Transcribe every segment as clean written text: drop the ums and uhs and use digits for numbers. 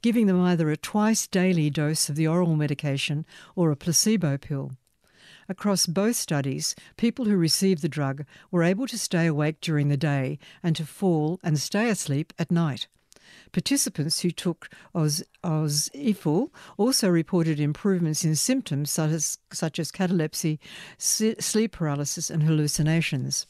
giving them either a twice-daily dose of the oral medication or a placebo pill. Across both studies, people who received the drug were able to stay awake during the day and to fall and stay asleep at night. Participants who took Osiful also reported improvements in symptoms such as catalepsy, sleep paralysis and hallucinations.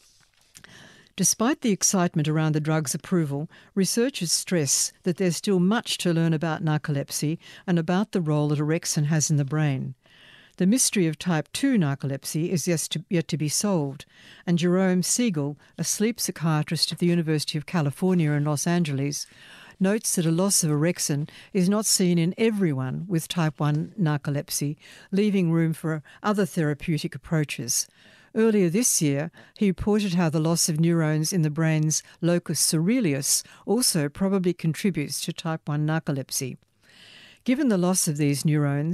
Despite the excitement around the drug's approval, researchers stress that there's still much to learn about narcolepsy and about the role that orexin has in the brain. The mystery of type 2 narcolepsy is yet to be solved, and Jerome Siegel, a sleep psychiatrist at the University of California in Los Angeles, notes that a loss of orexin is not seen in everyone with type 1 narcolepsy, leaving room for other therapeutic approaches. Earlier this year, he reported how the loss of neurons in the brain's locus coeruleus also probably contributes to type 1 narcolepsy. Given the loss of these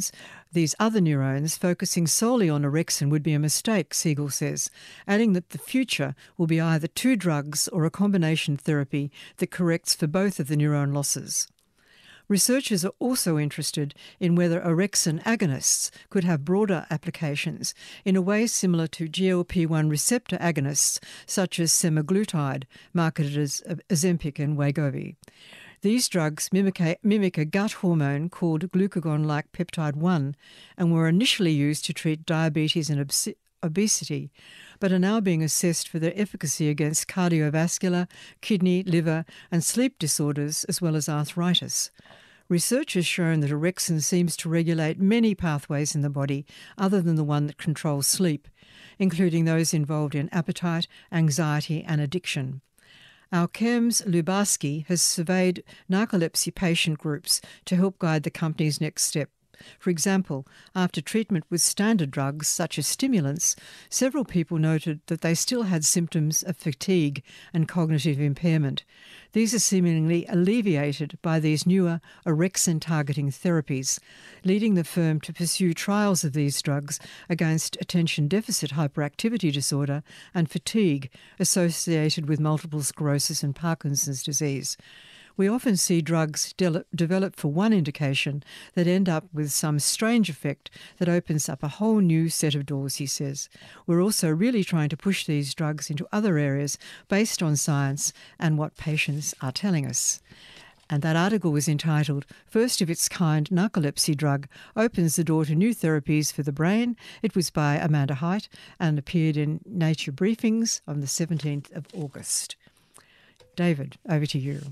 other neurons, focusing solely on orexin would be a mistake, Siegel says, adding that the future will be either two drugs or a combination therapy that corrects for both of the neuron losses. Researchers are also interested in whether orexin agonists could have broader applications in a way similar to GLP-1 receptor agonists such as semaglutide, marketed as Ozempic and Wegovy. These drugs mimic a gut hormone called glucagon-like peptide 1 and were initially used to treat diabetes and obesity, but are now being assessed for their efficacy against cardiovascular, kidney, liver and sleep disorders as well as arthritis. Research has shown that orexin seems to regulate many pathways in the body other than the one that controls sleep, including those involved in appetite, anxiety and addiction. Our Kems Lubarski has surveyed narcolepsy patient groups to help guide the company's next step. For example, after treatment with standard drugs such as stimulants, several people noted that they still had symptoms of fatigue and cognitive impairment. These are seemingly alleviated by these newer orexin-targeting therapies, leading the firm to pursue trials of these drugs against attention deficit hyperactivity disorder and fatigue associated with multiple sclerosis and Parkinson's disease. We often see drugs developed for one indication that end up with some strange effect that opens up a whole new set of doors, he says. We're also really trying to push these drugs into other areas based on science and what patients are telling us. And that article was entitled, First of Its Kind Narcolepsy Drug Opens the Door to New Therapies for the Brain. It was by Amanda Hite and appeared in Nature Briefings on the 17th of August. David, over to you.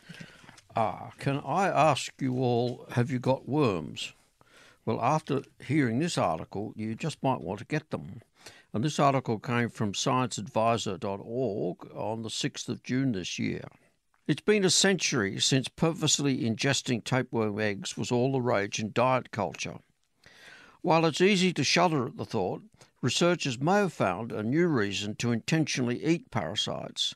Can I ask you all, have you got worms? Well, after hearing this article, you just might want to get them. And this article came from scienceadvisor.org on the 6th of June this year. It's been a century since purposely ingesting tapeworm eggs was all the rage in diet culture. While it's easy to shudder at the thought, researchers may have found a new reason to intentionally eat parasites,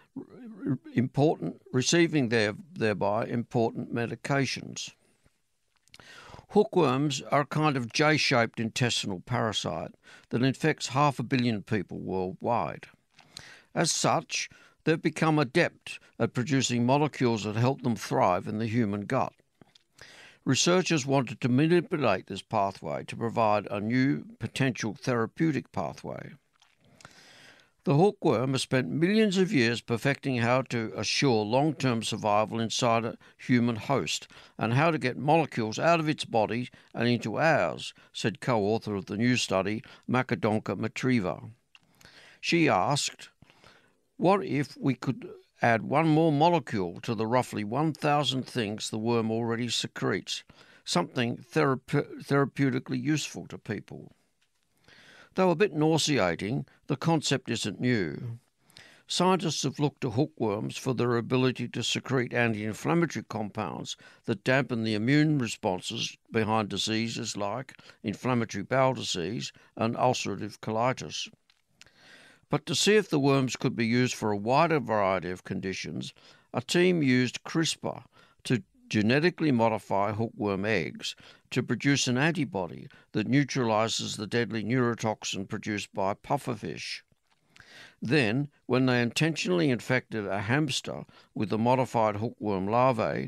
receiving thereby important medications. Hookworms are a kind of J-shaped intestinal parasite that infects 500 million people worldwide. As such, they've become adept at producing molecules that help them thrive in the human gut. Researchers wanted to manipulate this pathway to provide a new potential therapeutic pathway. The hookworm has spent millions of years perfecting how to assure long-term survival inside a human host and how to get molecules out of its body and into ours, said co-author of the new study, Makadonka Matriva. She asked, what if we could add one more molecule to the roughly 1,000 things the worm already secretes, something therapeutically useful to people? Though a bit nauseating, the concept isn't new. Scientists have looked to hookworms for their ability to secrete anti-inflammatory compounds that dampen the immune responses behind diseases like inflammatory bowel disease and ulcerative colitis. But to see if the worms could be used for a wider variety of conditions, a team used CRISPR to genetically modify hookworm eggs to produce an antibody that neutralizes the deadly neurotoxin produced by pufferfish. Then, when they intentionally infected a hamster with the modified hookworm larvae,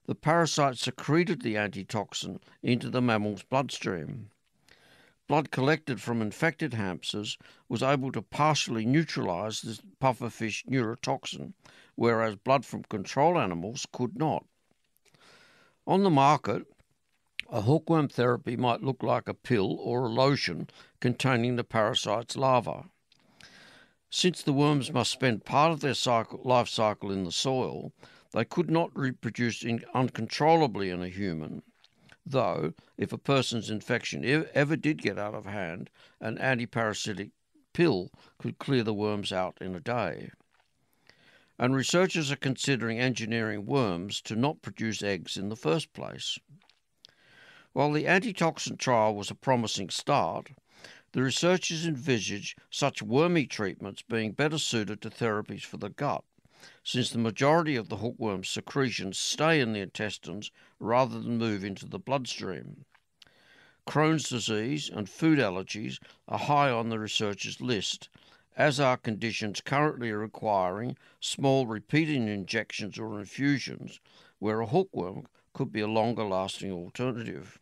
the parasite secreted the antitoxin into the mammal's bloodstream. Blood collected from infected hamsters was able to partially neutralise this pufferfish neurotoxin, whereas blood from control animals could not. On the market, a hookworm therapy might look like a pill or a lotion containing the parasite's larva. Since the worms must spend part of their life cycle in the soil, they could not reproduce uncontrollably in a human, though if a person's infection ever did get out of hand, an antiparasitic pill could clear the worms out in a day. And researchers are considering engineering worms to not produce eggs in the first place. While the antitoxin trial was a promising start, the researchers envisage such wormy treatments being better suited to therapies for the gut, since the majority of the hookworm's secretions stay in the intestines rather than move into the bloodstream. Crohn's disease and food allergies are high on the researchers' list, as are conditions currently requiring small repeating injections or infusions, where a hookworm could be a longer-lasting alternative.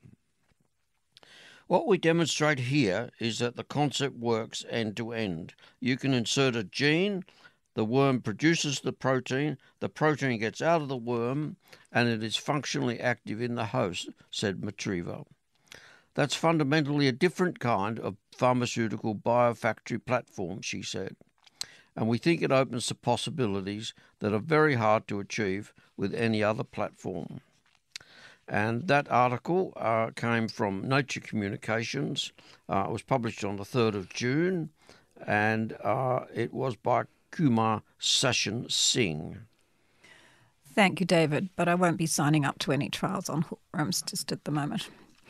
What we demonstrate here is that the concept works end-to-end. You can insert a gene, the worm produces the protein gets out of the worm, and it is functionally active in the host, said Matriva. That's fundamentally a different kind of pharmaceutical biofactory platform, she said, and we think it opens the possibilities that are very hard to achieve with any other platform. And that article came from Nature Communications. It was published on the 3rd of June, and it was by Kumar Sachin Singh. Thank you, David, but I won't be signing up to any trials on hookworms just at the moment.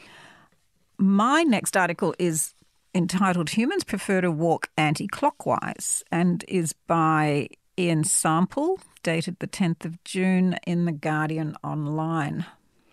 My next article is entitled Humans Prefer to Walk Anti-Clockwise and is by Ian Sample, dated the 10th of June in The Guardian Online.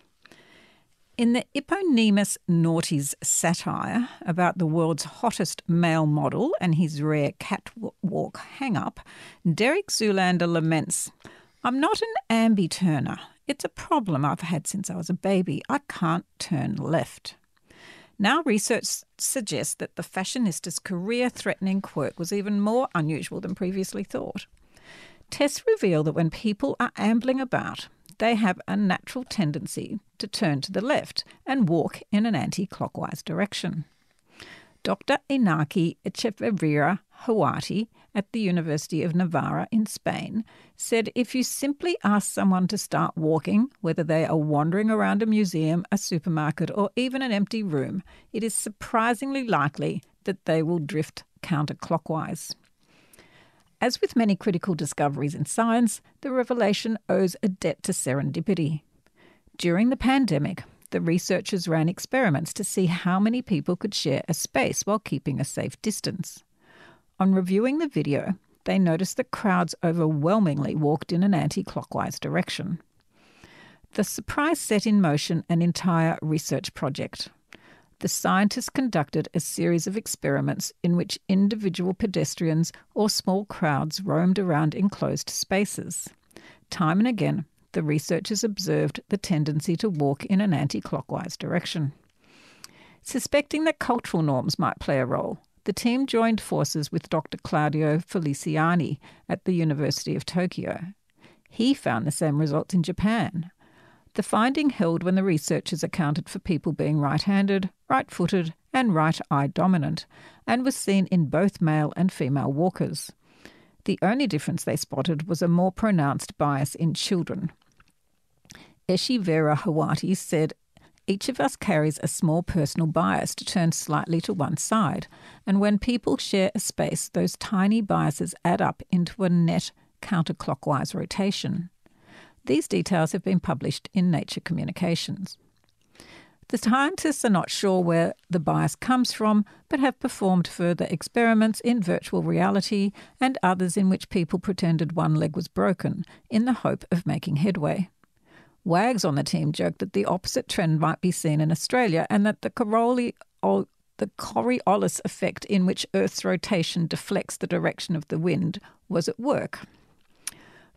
In the Hipponemus Naughties satire about the world's hottest male model and his rare catwalk hang-up, Derek Zoolander laments, "I'm not an ambi-turner. It's a problem I've had since I was a baby. I can't turn left." Now research suggests that the fashionista's career-threatening quirk was even more unusual than previously thought. Tests reveal that when people are ambling about, they have a natural tendency to turn to the left and walk in an anti-clockwise direction. Dr. Inaki Echeverria Huati at the University of Navarra in Spain said if you simply ask someone to start walking, whether they are wandering around a museum, a supermarket, or even an empty room, it is surprisingly likely that they will drift counterclockwise. As with many critical discoveries in science, the revelation owes a debt to serendipity. During the pandemic, the researchers ran experiments to see how many people could share a space while keeping a safe distance. On reviewing the video, they noticed that crowds overwhelmingly walked in an anti-clockwise direction. The surprise set in motion an entire research project. The scientists conducted a series of experiments in which individual pedestrians or small crowds roamed around enclosed spaces. Time and again, the researchers observed the tendency to walk in an anti-clockwise direction. Suspecting that cultural norms might play a role, the team joined forces with Dr. Claudio Feliciani at the University of Tokyo. He found the same results in Japan. The finding held when the researchers accounted for people being right-handed, right-footed, and right-eye dominant, and was seen in both male and female walkers. The only difference they spotted was a more pronounced bias in children. Echeverria Huati said, "Each of us carries a small personal bias to turn slightly to one side, and when people share a space, those tiny biases add up into a net counterclockwise rotation." These details have been published in Nature Communications. The scientists are not sure where the bias comes from, but have performed further experiments in virtual reality and others in which people pretended one leg was broken in the hope of making headway. Wags on the team joked that the opposite trend might be seen in Australia and that the Coriolis effect, in which Earth's rotation deflects the direction of the wind, was at work.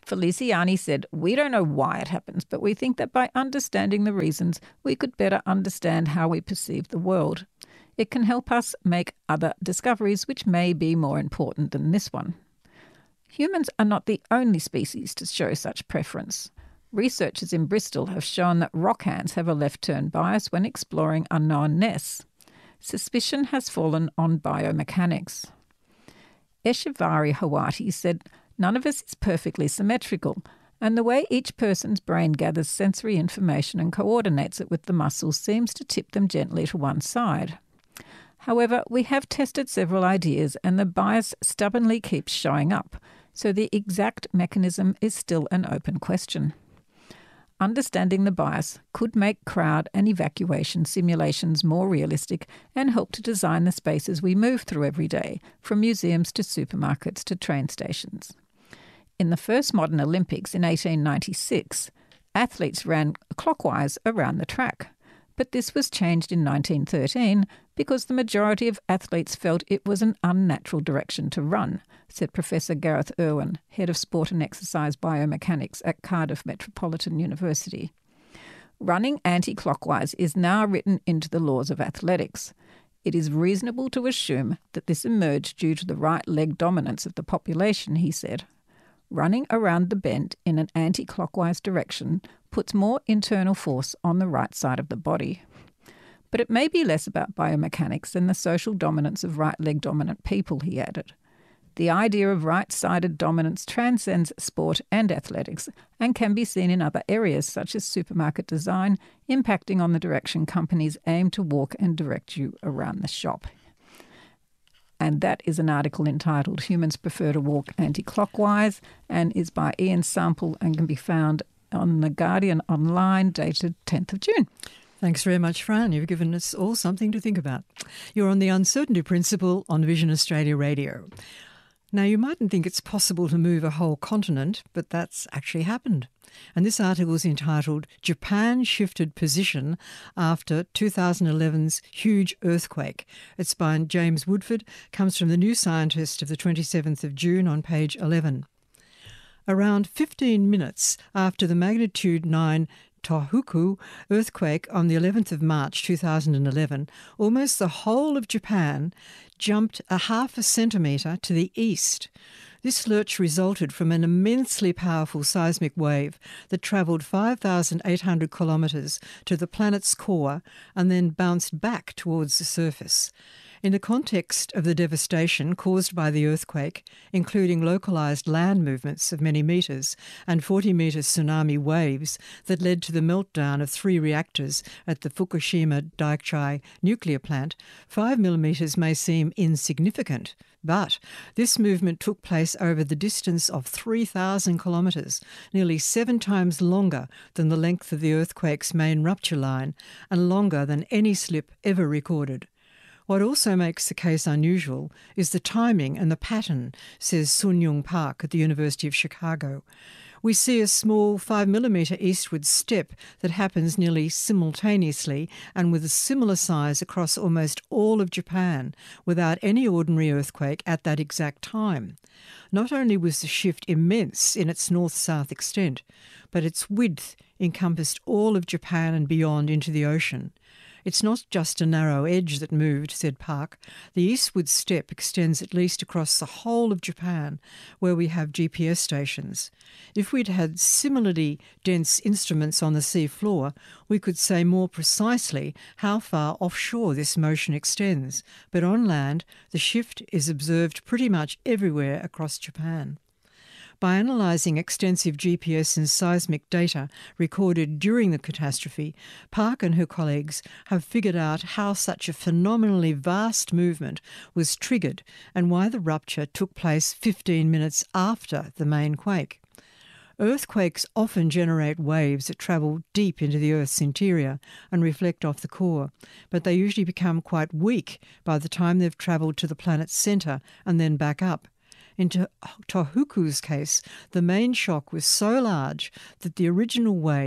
Feliciani said, "We don't know why it happens, but we think that by understanding the reasons, we could better understand how we perceive the world. It can help us make other discoveries which may be more important than this one." Humans are not the only species to show such preference. Researchers in Bristol have shown that rock ants have a left-turn bias when exploring unknown nests. Suspicion has fallen on biomechanics. Eshivari Hawati said, "None of us is perfectly symmetrical, and the way each person's brain gathers sensory information and coordinates it with the muscles seems to tip them gently to one side. However, we have tested several ideas and the bias stubbornly keeps showing up, so the exact mechanism is still an open question." Understanding the bias could make crowd and evacuation simulations more realistic and help to design the spaces we move through every day, from museums to supermarkets to train stations. In the first modern Olympics in 1896, athletes ran clockwise around the track. But this was changed in 1913 because the majority of athletes felt it was an unnatural direction to run, said Professor Gareth Irwin, Head of Sport and Exercise Biomechanics at Cardiff Metropolitan University. Running anti-clockwise is now written into the laws of athletics. It is reasonable to assume that this emerged due to the right leg dominance of the population, he said. Running around the bend in an anti-clockwise direction puts more internal force on the right side of the body. But it may be less about biomechanics than the social dominance of right leg dominant people, he added. The idea of right-sided dominance transcends sport and athletics and can be seen in other areas such as supermarket design, impacting on the direction companies aim to walk and direct you around the shop. And that is an article entitled "Humans Prefer to Walk Anti-Clockwise" and is by Ian Sample and can be found on The Guardian online, dated 10th of June. Thanks very much, Fran. You've given us all something to think about. You're on The Uncertainty Principle on Vision Australia Radio. Now, you mightn't think it's possible to move a whole continent, but that's actually happened. And this article is entitled "Japan Shifted Position After 2011's Huge Earthquake." It's by James Woodford, comes from the New Scientist of the 27th of June on page 11. Around 15 minutes after the magnitude 9 Tohoku earthquake on the 11th of March 2011, almost the whole of Japan jumped a half a centimetre to the east. This lurch resulted from an immensely powerful seismic wave that travelled 5,800 kilometres to the planet's core and then bounced back towards the surface. In the context of the devastation caused by the earthquake, including localised land movements of many metres and 40-metre tsunami waves that led to the meltdown of 3 reactors at the Fukushima Daiichi nuclear plant, 5 millimetres may seem insignificant. But this movement took place over the distance of 3,000 kilometres, nearly 7 times longer than the length of the earthquake's main rupture line and longer than any slip ever recorded. What also makes the case unusual is the timing and the pattern, says Sun-Young Park at the University of Chicago. We see a small 5mm eastward step that happens nearly simultaneously and with a similar size across almost all of Japan without any ordinary earthquake at that exact time. Not only was the shift immense in its north-south extent, but its width encompassed all of Japan and beyond into the ocean. It's not just a narrow edge that moved, said Park. The eastward step extends at least across the whole of Japan, where we have GPS stations. If we'd had similarly dense instruments on the sea floor, we could say more precisely how far offshore this motion extends. But on land, the shift is observed pretty much everywhere across Japan. By analysing extensive GPS and seismic data recorded during the catastrophe, Park and her colleagues have figured out how such a phenomenally vast movement was triggered and why the rupture took place 15 minutes after the main quake. Earthquakes often generate waves that travel deep into the Earth's interior and reflect off the core, but they usually become quite weak by the time they've travelled to the planet's centre and then back up. In Tohoku's case, the main shock was so large that the original wave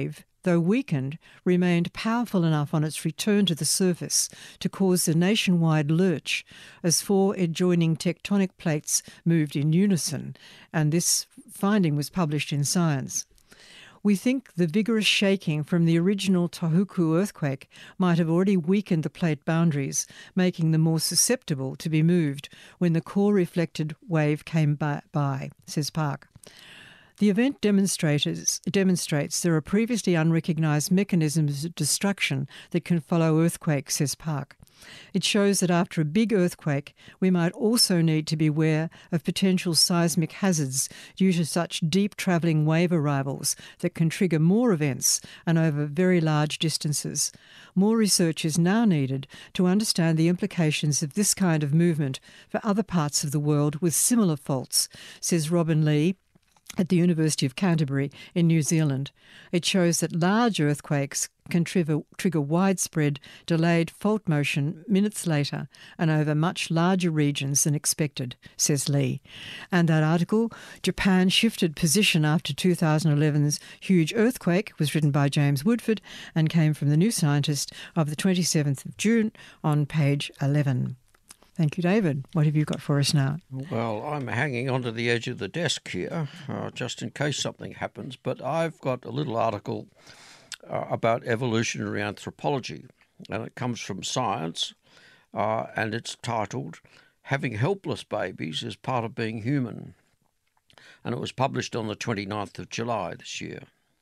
though weakened, remained powerful enough on its return to the surface to cause a nationwide lurch as 4 adjoining tectonic plates moved in unison, and this finding was published in Science. We think the vigorous shaking from the original Tohoku earthquake might have already weakened the plate boundaries, making them more susceptible to be moved when the core reflected wave came by, says Park. The event demonstrates there are previously unrecognised mechanisms of destruction that can follow earthquakes, says Park. It shows that after a big earthquake, we might also need to be aware of potential seismic hazards due to such deep travelling wave arrivals that can trigger more events and over very large distances. More research is now needed to understand the implications of this kind of movement for other parts of the world with similar faults, says Robin Lee at the University of Canterbury in New Zealand. It shows that large earthquakes can trigger widespread, delayed fault motion minutes later and over much larger regions than expected, says Lee. And that article, Japan Shifted Position After 2011's Huge Earthquake, was written by James Woodford and came from the New Scientist of the 27th of June on page 11. Thank you, David. What have you got for us now? Well, I'm hanging onto the edge of the desk here, just in case something happens, but I've got a little article about evolutionary anthropology, and it comes from Science, and it's titled, Having Helpless Babies is Part of Being Human, and it was published on the 29th of July this year.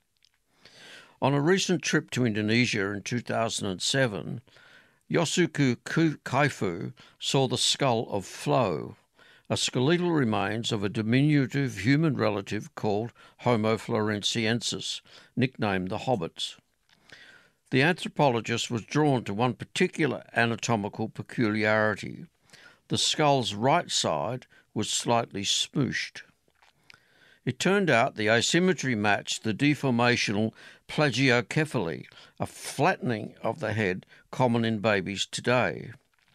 On a recent trip to Indonesia in 2007, Yosuke Kaifu saw the skull of Flo, a skeletal remains of a diminutive human relative called Homo floresiensis, nicknamed the Hobbits. The anthropologist was drawn to one particular anatomical peculiarity. The skull's right side was slightly smooshed. It turned out the asymmetry matched the deformational plagiocephaly, a flattening of the head common in babies today.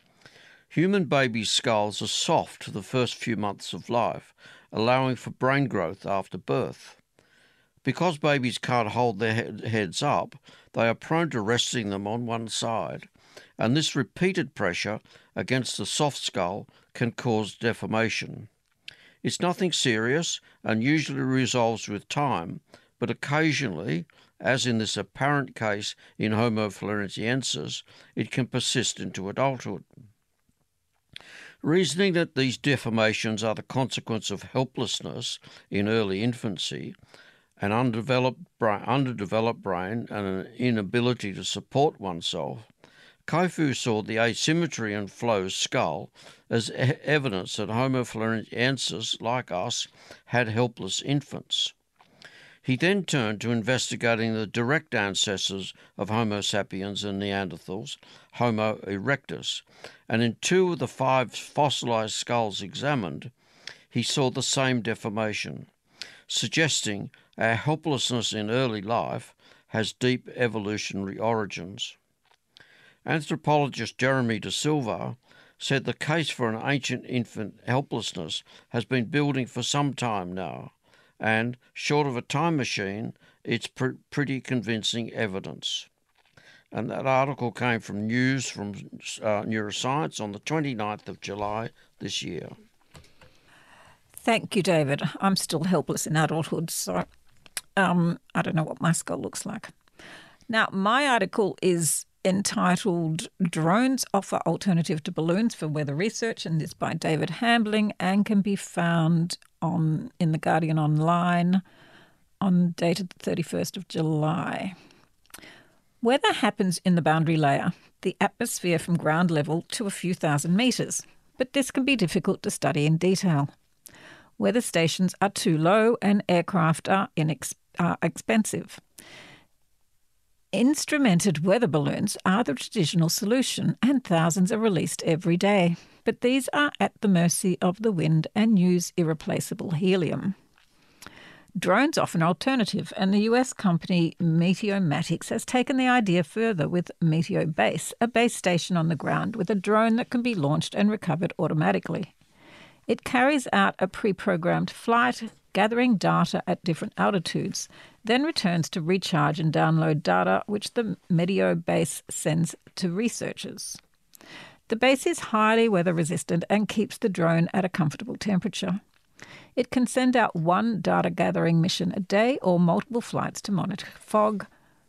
Human babies' skulls are soft for the first few months of life, allowing for brain growth after birth. Because babies can't hold their heads up, they are prone to resting them on one side, and this repeated pressure against the soft skull can cause deformation. It's nothing serious and usually resolves with time, but occasionally, as in this apparent case in Homo floresiensis, it can persist into adulthood. Reasoning that these deformations are the consequence of helplessness in early infancy, an underdeveloped brain and an inability to support oneself, Kaifu saw the asymmetry in Flo's skull as evidence that Homo floresiensis, like us, had helpless infants. He then turned to investigating the direct ancestors of Homo sapiens and Neanderthals, Homo erectus, and in 2 of the 5 fossilized skulls examined, he saw the same deformation, suggesting our helplessness in early life has deep evolutionary origins. Anthropologist Jeremy De Silva said the case for an ancient infant helplessness has been building for some time now, and, short of a time machine, it's pretty convincing evidence. And that article came from News from Neuroscience on the 29th of July this year. Thank you, David. I'm still helpless in adulthood, so I don't know what my skull looks like. Now, my article is entitled Drones Offer Alternative to Balloons for Weather Research, and is by David Hambling and can be found in The Guardian Online dated the 31st of July. Weather happens in the boundary layer, the atmosphere from ground level to a few thousand metres, but this can be difficult to study in detail. Weather stations are too low and aircraft are expensive. Instrumented weather balloons are the traditional solution, and thousands are released every day. But these are at the mercy of the wind and use irreplaceable helium. Drones offer an alternative, and the US company Meteomatics has taken the idea further with Meteobase, a base station on the ground with a drone that can be launched and recovered automatically. It carries out a pre-programmed flight, gathering data at different altitudes, then returns to recharge and download data which the Meteor base sends to researchers. The base is highly weather resistant and keeps the drone at a comfortable temperature. It can send out one data gathering mission a day or multiple flights to monitor fog,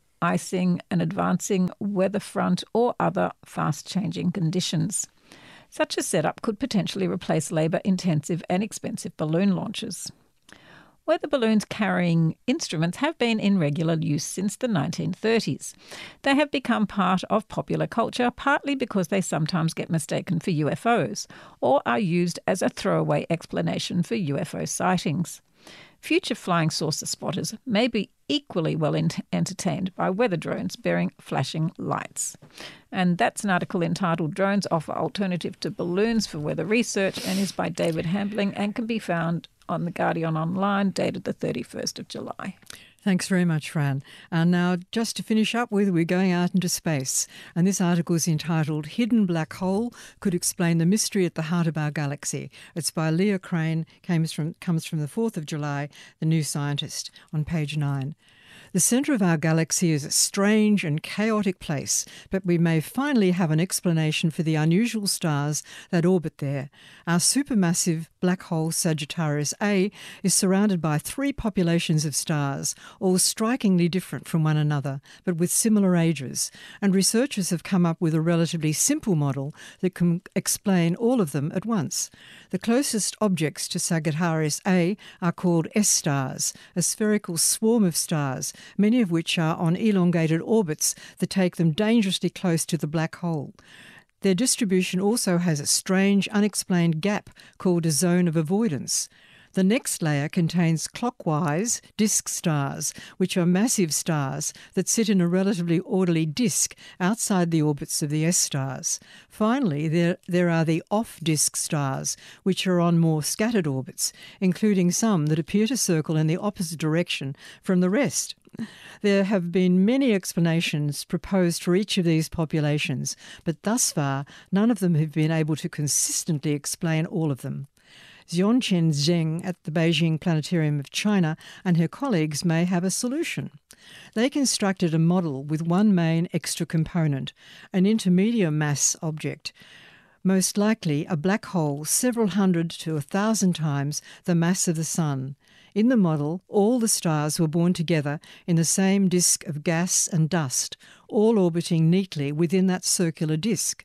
icing, and advancing weather front or other fast-changing conditions. Such a setup could potentially replace labour-intensive and expensive balloon launches. Weather balloons carrying instruments have been in regular use since the 1930s. They have become part of popular culture, partly because they sometimes get mistaken for UFOs or are used as a throwaway explanation for UFO sightings. Future flying saucer spotters may be equally well entertained by weather drones bearing flashing lights. And that's an article entitled Drones Offer Alternative to Balloons for Weather Research and is by David Hambling and can be found on The Guardian Online, dated the 31st of July. Thanks very much, Fran. And now, just to finish up with, we're going out into space. And this article is entitled Hidden Black Hole Could Explain the Mystery at the Heart of Our Galaxy. It's by Leah Crane, comes from the 4th of July, The New Scientist, on page 9. The centre of our galaxy is a strange and chaotic place, but we may finally have an explanation for the unusual stars that orbit there. Our supermassive black hole Sagittarius A is surrounded by 3 populations of stars, all strikingly different from one another, but with similar ages, and researchers have come up with a relatively simple model that can explain all of them at once. The closest objects to Sagittarius A are called S-stars, a spherical swarm of stars, many of which are on elongated orbits that take them dangerously close to the black hole. Their distribution also has a strange, unexplained gap called a zone of avoidance. The next layer contains clockwise disk stars, which are massive stars that sit in a relatively orderly disk outside the orbits of the S-stars. Finally, there are the off-disk stars, which are on more scattered orbits, including some that appear to circle in the opposite direction from the rest. There have been many explanations proposed for each of these populations, but thus far none of them have been able to consistently explain all of them. Xiongchen Zheng at the Beijing Planetarium of China and her colleagues may have a solution. They constructed a model with one main extra component, an intermediate mass object, most likely a black hole several hundred to 1,000 times the mass of the Sun. In the model, all the stars were born together in the same disk of gas and dust, all orbiting neatly within that circular disk.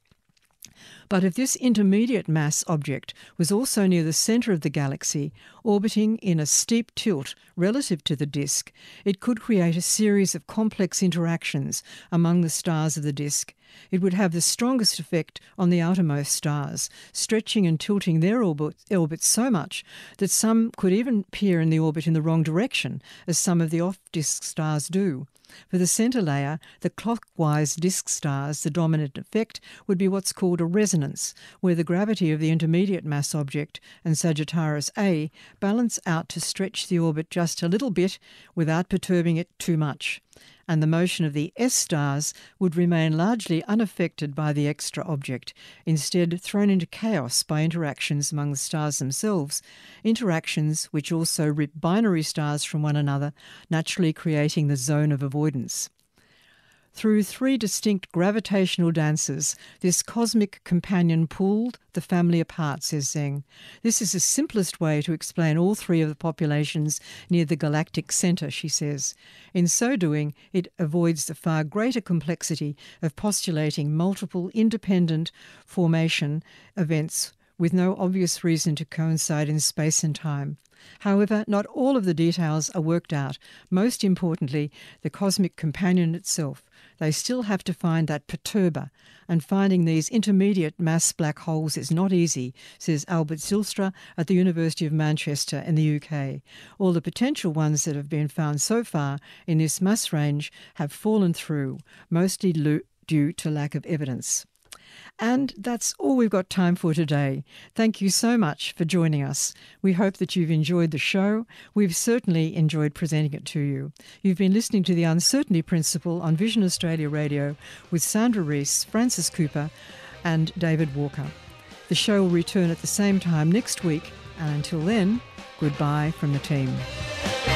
But if this intermediate mass object was also near the centre of the galaxy, orbiting in a steep tilt relative to the disk, it could create a series of complex interactions among the stars of the disk. It would have the strongest effect on the outermost stars, stretching and tilting their orbits so much that some could even appear in the orbit in the wrong direction, as some of the off-disk stars do. For the centre layer, the clockwise disk stars, the dominant effect would be what's called a resonance, where the gravity of the intermediate mass object and Sagittarius A balance out to stretch the orbit just a little bit without perturbing it too much. And the motion of the S-stars would remain largely unaffected by the extra object, instead thrown into chaos by interactions among the stars themselves, interactions which also rip binary stars from one another, naturally creating the zone of avoidance. Through 3 distinct gravitational dances, this cosmic companion pulled the family apart, says Zheng. This is the simplest way to explain all 3 of the populations near the galactic centre, she says. In so doing, it avoids the far greater complexity of postulating multiple independent formation events with no obvious reason to coincide in space and time. However, not all of the details are worked out. Most importantly, the cosmic companion itself. They still have to find that perturber, and finding these intermediate mass black holes is not easy, says Albert Zylstra at the University of Manchester in the UK. All the potential ones that have been found so far in this mass range have fallen through, mostly due to lack of evidence. And that's all we've got time for today. Thank you so much for joining us. We hope that you've enjoyed the show. We've certainly enjoyed presenting it to you. You've been listening to The Uncertainty Principle on Vision Australia Radio with Sandra Rees, Francis Cooper and David Walker. The show will return at the same time next week, and until then, goodbye from the team.